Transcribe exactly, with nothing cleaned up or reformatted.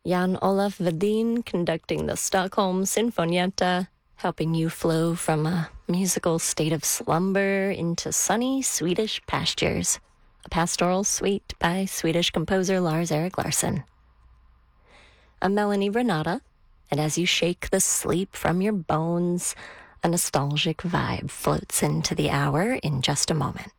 Jan Olaf Vedin conducting the Stockholm Sinfonietta, helping you flow from a musical state of slumber into sunny Swedish pastures. A pastoral suite by Swedish composer Lars-Erik Larsson. A Melanie Renata, and as you shake the sleep from your bones, a nostalgic vibe floats into the hour in just a moment.